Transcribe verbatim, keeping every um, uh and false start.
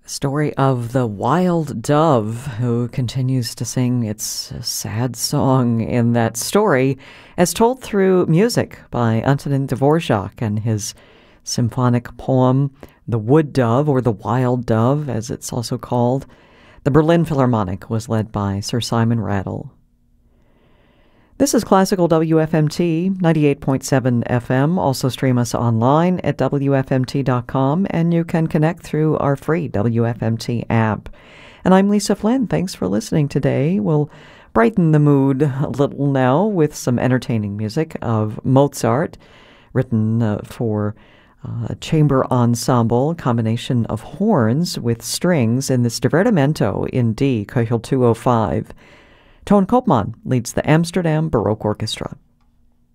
Story of the wild dove who continues to sing its sad song in that story as told through music by Antonin Dvorak and his symphonic poem, The Wood Dove, or The Wild Dove, as it's also called. The Berlin Philharmonic was led by Sir Simon Rattle. This is Classical W F M T, ninety-eight point seven F M. Also stream us online at W F M T dot com, and you can connect through our free W F M T app. And I'm Lisa Flynn. Thanks for listening today. We'll brighten the mood a little now with some entertaining music of Mozart, written uh, for uh, a chamber ensemble, combination of horns with strings in this Divertimento in D, Köchel two oh five. Toon Koopman leads the Amsterdam Baroque Orchestra.